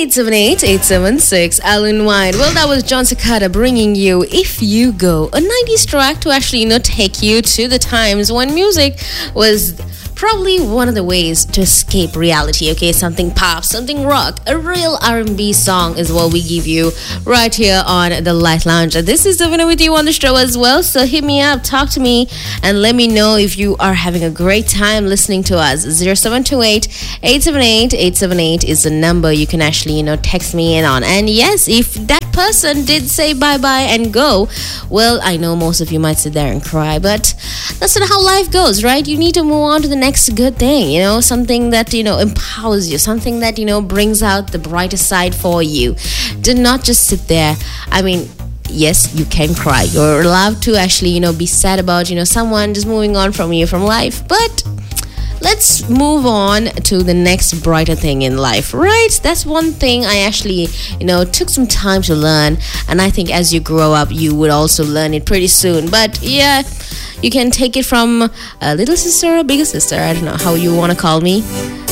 878-876 Alan White. Well, that was John Cicada bringing you If You Go, a 90s track to actually, take you to the times when music was probably one of the ways to escape reality. Okay, something pop, something rock, a real R&B song is what we give you right here on the Light Lounge. This is Davina with you on the show as well, so hit me up, talk to me, and let me know if you are having a great time listening to us. 0728-878-878 is the number you can actually, text me in on. And yes, if that person did say bye-bye and go, well, I know most of you might sit there and cry, but that's not how life goes, right? You need to move on to the next good thing, something that, empowers you, something that, brings out the brighter side for you. Do not just sit there. I mean, yes, you can cry. You're allowed to actually, be sad about, someone just moving on from you, from life. But let's move on to the next brighter thing in life, right? That's one thing I actually, took some time to learn. And I think as you grow up, you would also learn it pretty soon. But yeah, you can take it from a little sister or bigger sister. I don't know how you want to call me.